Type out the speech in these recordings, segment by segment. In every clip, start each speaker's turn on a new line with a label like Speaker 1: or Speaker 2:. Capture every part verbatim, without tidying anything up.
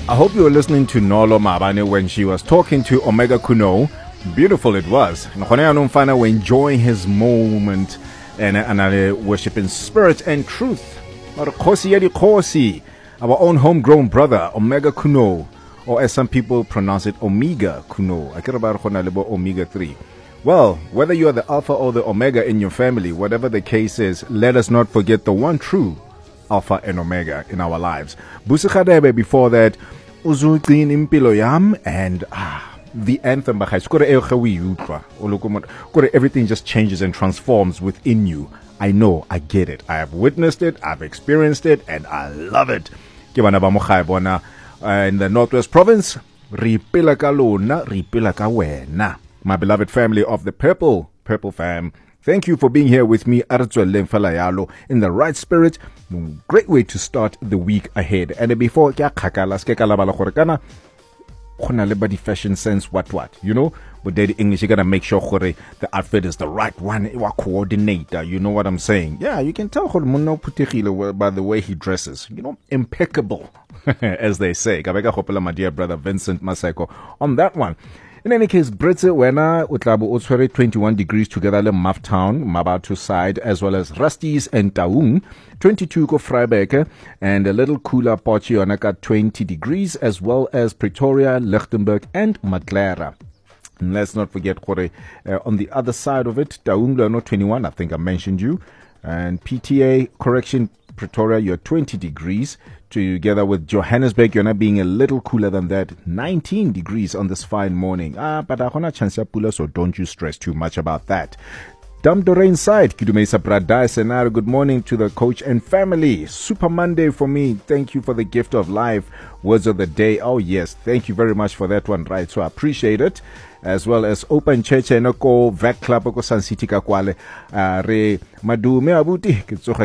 Speaker 1: I hope you were listening to Nolo Mabane when she was talking to Omega Kuno. Beautiful it was. We're enjoying his moment and, and uh, worship in spirit and truth. Our own homegrown brother, Omega Kuno, or as some people pronounce it, Omega Kuno. I care about Omega three. Well, whether you are the Alpha or the Omega in your family, whatever the case is, let us not forget the one true Alpha and Omega in our lives. Busikhadebe before that, Uzuqin impilo yam, and ah, the anthem. Everything just changes and transforms within you. I know, I get it. I have witnessed it, I've experienced it, and I love it. Uh, in the Northwest Province, Ripila ka lona, ripila ka wena. My beloved family of the Purple, Purple fam, thank you for being here with me, Artsweleng Falayalo, in the right spirit. Great way to start the week ahead. And before, the fashion sense, what, what, you know? But the English, you gotta make sure the outfit is the right one, coordinator, you know what I'm saying? Yeah, you can tell by the way he dresses, you know, impeccable, as they say. My dear brother Vincent Maseko on that one. In any case, Britse Wena Utlabu Utswere twenty-one degrees together le Maftown, Mabatu side, as well as Rusties and Taung, twenty-two ko Freiberg, and a little cooler Pochi Onaka twenty degrees, as well as Pretoria, Lichtenburg, and Maclara. And let's not forget, Kore, uh, on the other side of it, Taung no twenty-one, I think I mentioned you, and P T A, correction, Pretoria, you're twenty degrees. Together with Johannesburg, you're not being a little cooler than that. nineteen degrees on this fine morning. Ah, but I want a chance to pull us, so don't you stress too much about that. Damdore inside. Good morning to the coach and family. Super Monday for me. Thank you for the gift of life. Words of the day. Oh, yes. Thank you very much for that one, right? So I appreciate it. As well as Open Church and Oko Vac Club Oko San City Kakwale. Re Madume Abuti.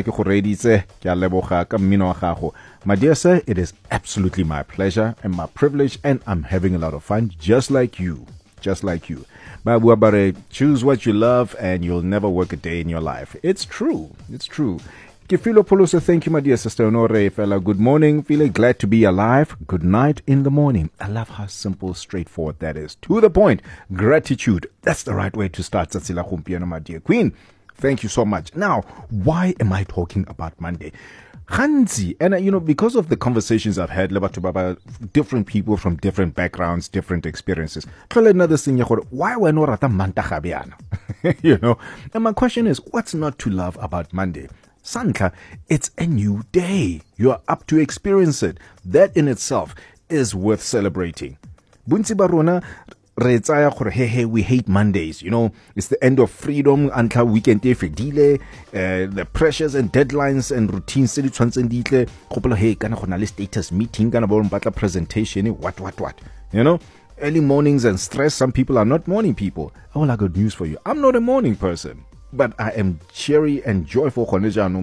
Speaker 1: My dear sir, it is absolutely my pleasure and my privilege, and I'm having a lot of fun, just like you. Just like you. Babu Abare, choose what you love and you'll never work a day in your life. It's true. It's true. Kifilo Polosa, thank you, my dear sister Honore fella. Good morning. Feeling glad to be alive. Good night in the morning. I love how simple, straightforward that is. To the point. Gratitude. That's the right way to start. Tsatsila Khumpiano, my dear queen. Thank you so much. Now, why am I talking about Monday? Hanzi, and uh, you know, because of the conversations I've had about different people from different backgrounds, different experiences, another thing, why we're not you know, and my question is, what's not to love about Monday? Sanka, it's a new day. You're up to experience it. That in itself is worth celebrating. Bunsi Barona, hey, hey, we hate Mondays. You know, it's the end of freedom until weekend day for delay, uh, the pressures and deadlines and routines. Hey, kana status meeting, kana batla presentation, what, what, what. You know, early mornings and stress. Some people are not morning people. Oh, I got news for you. I'm not a morning person, but I am cheery and joyful